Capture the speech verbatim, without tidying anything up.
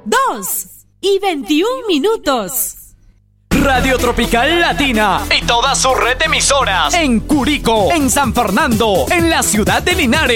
dos y veintiún minutos. Radio Tropical Latina y toda su red de emisoras en Curicó, en San Fernando, en la ciudad de Linares.